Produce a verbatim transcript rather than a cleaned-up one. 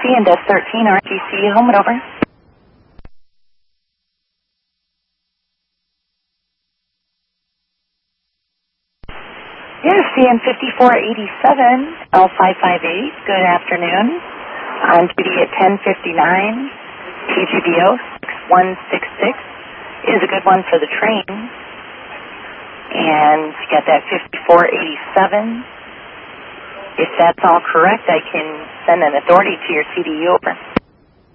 C and S thirteen R T C, home and over. Here's C N fifty-four eighty-seven L five five eight, good afternoon. On duty at ten fifty-nine, T G B O six one six six is a good one for the train. And you got that fifty-four eighty-seven. If that's all correct, I can send an authority to your C D U over.